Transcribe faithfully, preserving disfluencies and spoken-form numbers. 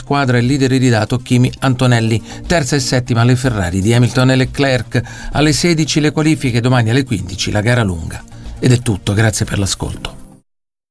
squadra il leader iridato Kimi Antonelli. Terza e settima le Ferrari di Hamilton e Leclerc. Alle sedici le qualifiche, domani alle quindici la gara lunga. Ed è tutto, grazie per l'ascolto.